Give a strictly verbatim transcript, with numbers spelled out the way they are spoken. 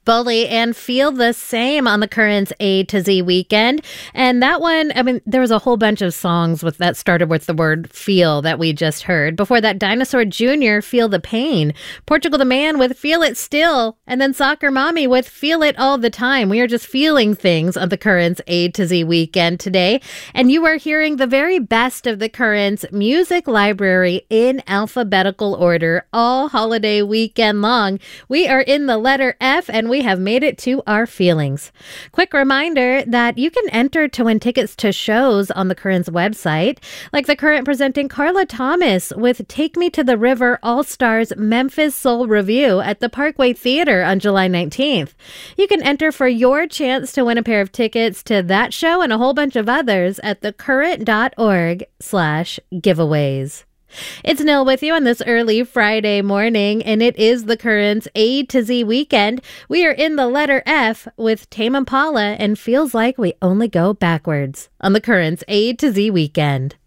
Bully and Feel the Same on the Currents A to Z weekend. And that one, I mean, there was a whole bunch of songs with that started with the word feel that we just heard. Before that, Dinosaur Junior, Feel the Pain. Portugal the Man with Feel It Still. And then Soccer Mommy with Feel It All the Time. We are just feeling things on the Currents A to Z weekend today. And you are hearing the very best of the Currents music library in alphabetical order all holiday weekend long. We are in the letter F and we have made it to our feelings. Quick reminder that you can enter to win tickets to shows on the Currents website, like the Current presenting Carla Thomas with Take Me to the River All-Stars Memphis Soul Review at the Parkway Theater on July nineteenth. You can enter for your chance to win a pair of tickets to that show and a whole bunch of others at thecurrent.org slash giveaways. It's Nil with you on this early Friday morning, and it is the Currents A to Z weekend. We are in the letter F with Tame Impala and Feels Like We Only Go Backwards on the Currents A to Z weekend.